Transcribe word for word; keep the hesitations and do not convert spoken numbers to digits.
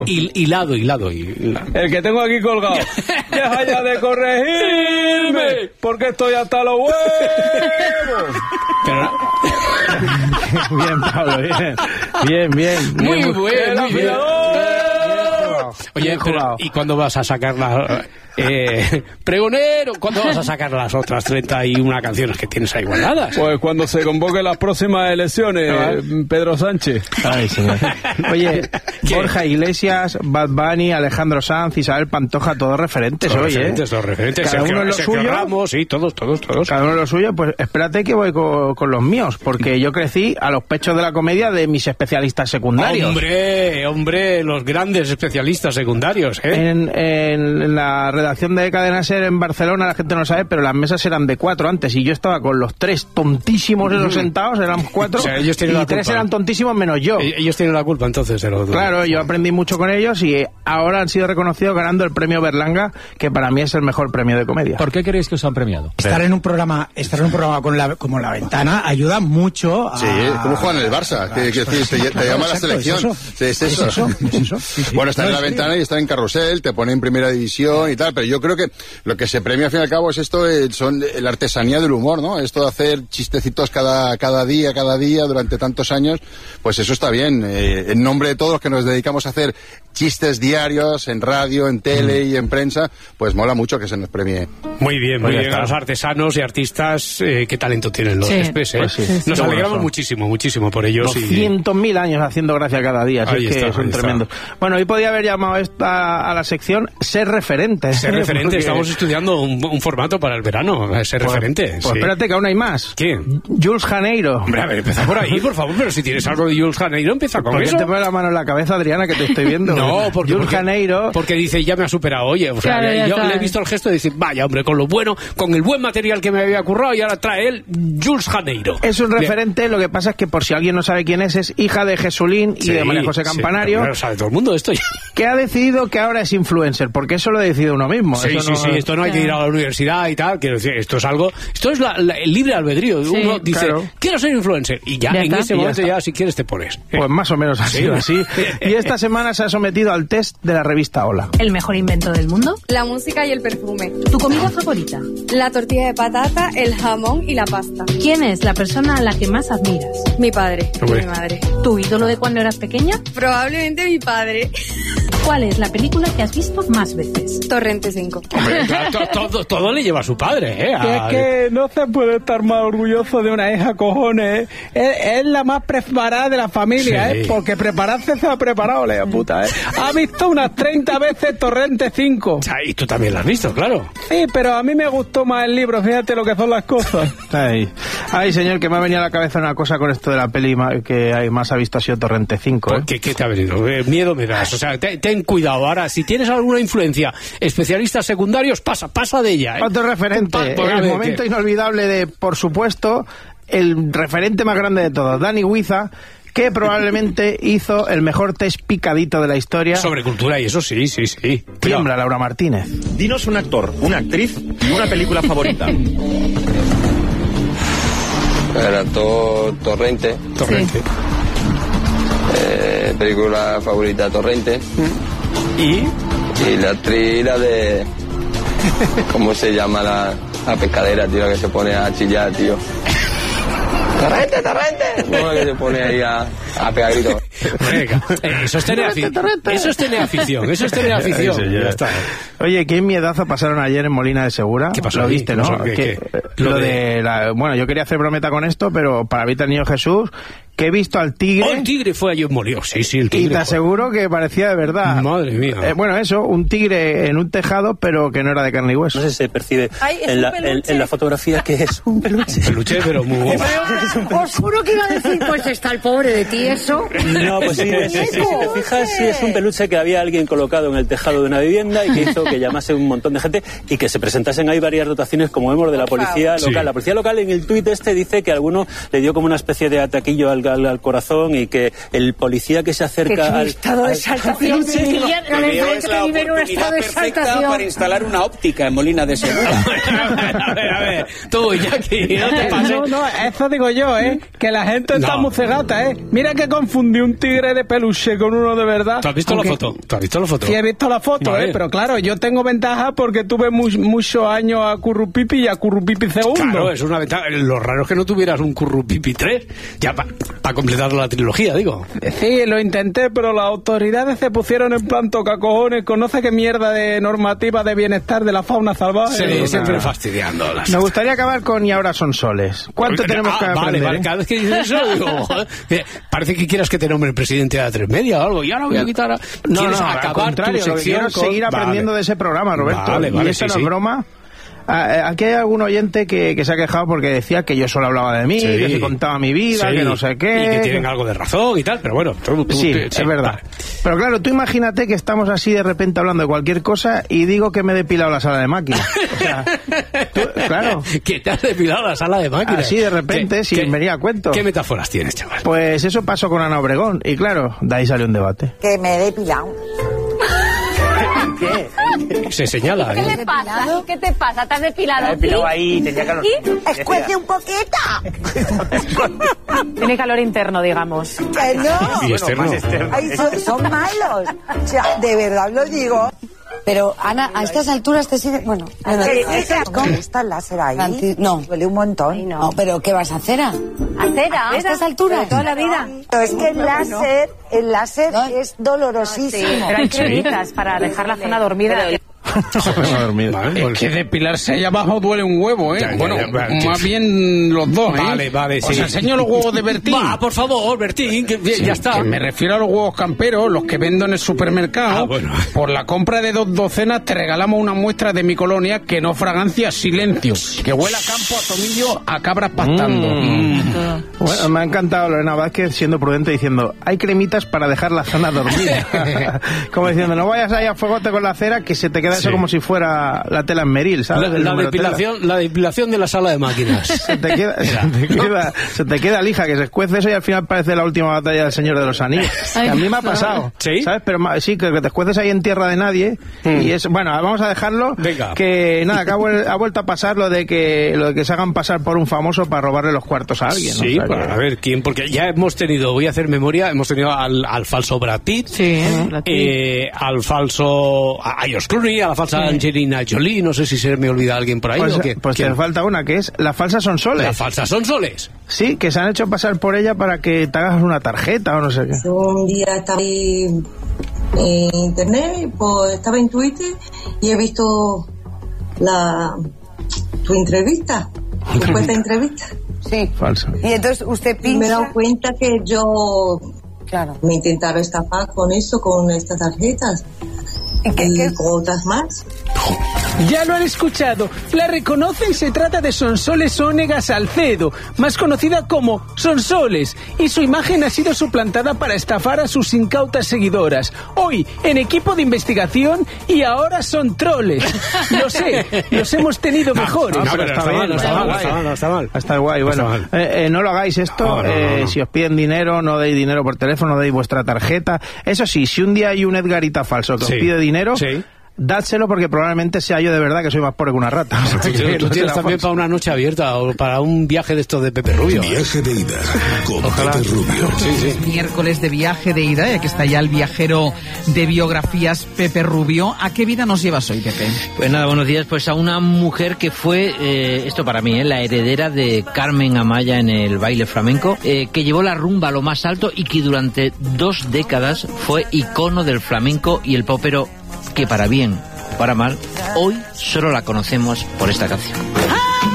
Hil, hilado, hilado, hilado. El que tengo aquí colgado. Deja ya de corregirme, porque estoy hasta los huevos. Pero... Bien, Pablo, bien. Bien, bien. Muy bien, bueno, muy bien. Oye, bien pero, jugado. ¿y cuándo vas a sacar la... Eh, pregonero, ¿cuándo vas a sacar las otras treinta y una canciones que tienes ahí guardadas? Pues cuando se convoquen las próximas elecciones, Pedro Sánchez. Ay, señor. Oye, ¿Qué? Borja Iglesias, Bad Bunny, Alejandro Sanz, Isabel Pantoja, todos referentes Los hoy, referentes, ¿eh? los referentes. Cada Sergio, uno en lo Sergio suyo. Ramos, sí, todos, todos, todos. Cada uno lo suyo, pues espérate que voy con, con los míos, porque yo crecí a los pechos de la comedia de mis especialistas secundarios. Hombre, hombre, los grandes especialistas secundarios, ¿eh? En, en, en la redacción de Cadena Ser en Barcelona, la gente no sabe, pero las mesas eran de cuatro antes y yo estaba con los tres tontísimos esos sentados, eran cuatro, O sea, ellos tienen y la tres culpa. eran tontísimos menos yo. E- Ellos tienen la culpa entonces de lo Claro, yo aprendí mucho con ellos y ahora han sido reconocidos ganando el premio Berlanga, que para mí es el mejor premio de comedia. ¿Por qué creéis que os han premiado? Estar en un programa, estar en un programa con la, como La Ventana ayuda mucho a... Sí, como juegan en el Barça, que, que, que te, te llama a la Exacto, selección. es eso. Sí, es eso. Es eso, es eso. Sí, sí. Bueno, estar en No, la en serio. ventana y estar en carrusel, te pone en primera división y tal, pero yo creo que lo que se premia al fin y al cabo es esto, eh, son la artesanía del humor, ¿no? Esto de hacer chistecitos cada, cada día, cada día, durante tantos años, pues eso está bien. Eh, en nombre de todos los que nos dedicamos a hacer chistes diarios en radio, en tele y en prensa, pues mola mucho que se nos premie. Muy bien, muy Pues ya bien. está. A los artesanos y artistas, eh, qué talento tienen los Sí. Express, ¿eh? Pues sí. Nos Qué alegramos buenos son. muchísimo, muchísimo por ellos. y doscientos mil años haciendo gracia cada día, así Ahí es que está, son ahí está. tremendos. Bueno, hoy podía haber llamado esta a la sección Ser Referente. Ser referente, Porque- estamos estudiando un, un formato para el verano, eh, ser Pues- referente. Pues sí. espérate que aún hay más. ¿Quién? Jules Janeiro. Hombre, a ver, empieza por ahí, por favor, pero si tienes algo de Jules Janeiro, empieza con ¿Por qué eso. te pone la mano en la cabeza, Adriana, que te estoy viendo? No, porque, Jules porque, Janeiro... porque dice, ya me ha superado, oye, o sea, Claro, ya yo está. le he visto el gesto de decir, vaya, hombre, con lo bueno, con el buen material que me había currado y ahora trae él Jules Janeiro. Es un Bien. referente, lo que pasa es que por si alguien no sabe quién es, es hija de Jesulín y Sí, de María José sí, Campanario, pero sabe todo el mundo esto ya. que ha decidido que ahora es influencer, porque eso lo ha decidido uno mismo. Sí, eso sí, no- sí, esto no hay que ir a la universidad y tal, quiero decir, esto es algo, esto es la, la- el libre albedrío, Sí, uno dice, claro. quiero ser influencer, y ya, Ya en está. ese Y ya momento está. ya, si quieres te pones. Pues más o menos ha Sí. sido así. Y esta semana se ha sometido al test de la revista Hola. ¿El mejor invento del mundo? La música y el perfume. ¿Tu comida favorita? La tortilla de patata, el jamón y la pasta. ¿Quién es la persona a la que más admiras? Mi padre y Hombre. mi madre. ¿Tu ídolo de cuando eras pequeña? Probablemente mi padre. ¿Cuál es la película que has visto más veces? Torrente cinco. Hombre, claro, to- todo, todo le lleva a su padre, ¿eh? Que es A- que no se puede estar más orgulloso de una hija, cojones. ¿eh? Es, es la más preparada de la familia, Sí. ¿eh? Porque prepararse se ha preparado, la puta, ¿eh? Ha visto unas treinta veces Torrente cinco. O sea, y tú también lo has visto, claro. Sí, pero a mí me gustó más el libro, fíjate lo que son las cosas. Ay. Ay, señor, que me ha venido a la cabeza una cosa con esto de la peli ma- que hay más ha visto ha sido Torrente cinco, ¿eh? ¿Qué, qué te ha venido? Eh, miedo me das. O sea, te- ten cuidado. Ahora, si tienes alguna influencia, especialistas secundarios, pasa, pasa de ella, ¿eh? Otro referente, Pa- pa- a el ver, momento ¿qué? inolvidable de, por supuesto, el referente más grande de todos, Dani Huiza, que probablemente hizo el mejor test picadito de la historia. Sobre cultura y eso sí, sí, sí. Tiembla, Laura Martínez. Dinos un actor, una actriz y una película favorita. El actor Torrente, Torrente. eh, película favorita Torrente, Y y la actriz la de... ¿Cómo se llama la, la pescadera, tío, la que se pone a chillar, tío? ¡Torrente, Torrente! No, la que se pone ahí a, a pegar gritos. venga, eh, eso es tener afición. Eso es tener afición. Eso es tener afición. Sí, señor. Ya está. Oye, qué miedazo pasaron ayer en Molina de Segura. ¿Qué pasó Lo allí? viste, ¿Qué ¿no? pasó? ¿Qué- Que, qué? eh, Lo Lo de- de la, bueno, yo quería hacer brometa con esto, pero para evitar el niño Jesús, que he visto al tigre. Oh, el tigre fue allí en Molió. Sí, sí, el Y tigre. te aseguro que parecía de verdad. Madre mía. Eh, bueno, eso, un tigre en un tejado, pero que no era de carne y hueso. No sé si se percibe Ay, es en, un la, peluche. en, en la fotografía que es un peluche. Peluche, pero muy guapo. Os juro que iba a decir, pues está el pobre de ti, eso. No, pues sí, sí, sí, si te fijas, sí es un peluche que había alguien colocado en el tejado de una vivienda y que hizo que llamase un montón de gente y que se presentasen ahí varias dotaciones, como vemos, de la Por policía favor. local. Sí. La policía local en el tuit este dice que alguno le dio como una especie de ataquillo al, al, al corazón y que el policía que se acerca que al... estado de al- exaltación, Sí, sí, ya no me es parece la que vive en un oportunidad estado de perfecta exaltación. para instalar una óptica en Molina de Segura. A ver, a ver, tú, Jackie, no te pases. No, no, eso digo yo, ¿eh? Que la gente está No. muy cegata, ¿eh? Mira que confundió un tigre de peluche con uno de verdad. ¿Tú has visto Aunque- la foto? ¿Tú has visto la foto? Sí, he visto la foto, Vale. ¿eh? Pero claro, yo tengo ventaja porque tuve mu- muchos años a Currupipi y a Currupipi segundo. Claro, es una ventaja. Lo raro es que no tuvieras un Currupipi tres, ya para completar la trilogía, digo. Sí, lo intenté, pero las autoridades se pusieron en plan tocacojones. Conoce qué mierda de normativa de bienestar de la fauna salvaje. Sí, Eh, siempre nada. fastidiando las... Me gustaría acabar con y ahora son soles. ¿Cuánto tenemos Ah, que vale, aprender? vale, eh? cada vez que dices eso, digo, joder, eh, parece que quieras que te nombre presidente de A tres Media o algo, y ahora voy a quitar a... No, ¿Quieres no, al acabar contrario, tu lo que sección quiero es con- seguir aprendiendo Vale. de ese programa, Roberto. Vale, vale, y eso sí, no sí. es broma. Ah, Aquí hay algún oyente que, que se ha quejado porque decía que yo solo hablaba de mí, Sí. que se contaba mi vida, Sí. que no sé qué. Y que tienen algo de razón y tal, pero bueno, tú, tú- Sí, tú- es verdad. vale. Pero claro, tú imagínate que estamos así de repente hablando de cualquier cosa y digo que me he depilado la sala de máquinas. O sea, tú- claro. Que te has depilado la sala de máquinas. Así de repente, ¿Qué- sin qué- venir a cuento. ¿Qué metáforas tienes, chaval? Pues eso pasó con Ana Obregón y claro, de ahí salió un debate. Que me he depilado. Se señala, ¿Qué ¿eh? le pasa? ¿Qué te pasa? ¿Te has depilado? Me he depilado ahí, tenía calor. ¿Y? Escuece un poquito. Tiene calor interno, digamos. Que no. Y externo. más externo. Ay, son, son malos. O sea, de verdad lo digo. Pero, Ana, a estas alturas te sigue... Bueno, bueno, Eh, ¿Cómo está el láser ahí? Francis, no. Duele un montón. no, pero ¿qué vas a hacer? ¿A ¿Acera? a estas alturas? Toda la vida. Pero es que el láser, el láser es dolorosísimo. Pero hay cremitas para dejar la zona dormida. Vale, Es que depilarse ahí abajo duele un huevo, ¿eh? Ya, ya, bueno, ya, vale, más sí. bien los dos, ¿eh? Vale, vale, Os sí. enseño los huevos de Bertín. Va, por favor, Bertín, que Sí, ya está. que me refiero a los huevos camperos, los que vendo en el supermercado. Ah, bueno. Por la compra de dos docenas te regalamos una muestra de mi colonia que no fragancia, silencio. Que huele a campo, a tomillo, a cabras pastando. Mm. Bueno, me ha encantado Lorena Vázquez siendo prudente diciendo, hay cremitas para dejar la zona dormida. Como diciendo, no vayas ahí a fuegote con la cera que se te queda Sí. eso como si fuera la tela en Meril, ¿sabes? La, El la número de tela. depilación, la depilación de la sala de máquinas. Se te, queda, se, te queda, se te queda lija, que se escuece eso y al final parece la última batalla del Señor de los Anillos. Ay, Que a mí me ha no. pasado, ¿Sí? ¿sabes? Pero ma- sí, que, que te escueces ahí en tierra de nadie y es, bueno, vamos a dejarlo. Venga. Que nada, que ha, vuel- ha vuelto a pasar lo de que lo de que se hagan pasar por un famoso para robarle los cuartos a alguien. ¿no? Sí, O sea para que- a ver quién, porque ya hemos tenido, voy a hacer memoria, hemos tenido al, al falso Brad Pitt, Sí, eh, al falso a a George Clooney, a la falsa Angelina Jolie, no sé si se me olvida alguien por ahí Pues, o qué. pues te ¿Quién? falta una, que es la falsa Sonsoles. La falsa Sonsoles. Sí, que se han hecho pasar por ella para que te hagas una tarjeta o no sé qué. Un día estaba ahí en internet, pues estaba en Twitter y he visto la tu entrevista, tu supuesta entrevista. Sí. Falsa. Y entonces usted Y me he dado pincha... cuenta que yo Claro. me intentaba estafar con eso, con estas tarjetas ¿Y qué, y qué- con otras más. Ya lo han escuchado. La reconocen, se trata de Sonsoles Ónega Salcedo, más conocida como Sonsoles, y su imagen ha sido suplantada para estafar a sus incautas seguidoras. Hoy, en equipo de investigación, y ahora son troles. Lo sé, los hemos tenido mejores. no, pero está mal, no está mal, no está mal, no está mal. Está guay, bueno. está mal. Eh, eh, no lo hagáis esto. No, no, no, eh, no. Si os piden dinero, no deis dinero por teléfono, no deis vuestra tarjeta. Eso sí, si un día hay un Edgarita falso que Sí. os pide dinero, Sí. dádselo porque probablemente sea yo de verdad que soy más pobre que una rata. O sea, Tú, que tú no tienes será también falso. para una noche abierta o para un viaje de estos de Pepe Rubio. ¿eh? Viaje de ida con Ojalá. Pepe Rubio. Sí, sí. Miércoles de viaje de ida, y aquí está ya el viajero de biografías, Pepe Rubio. ¿A qué vida nos llevas hoy, Pepe? Pues nada, buenos días. Pues a una mujer que fue, eh, esto para mí, eh, la heredera de Carmen Amaya en el baile flamenco, eh, que llevó la rumba a lo más alto y que durante dos décadas fue icono del flamenco y el popero, que para bien o para mal, hoy solo la conocemos por esta canción. ¡Ah!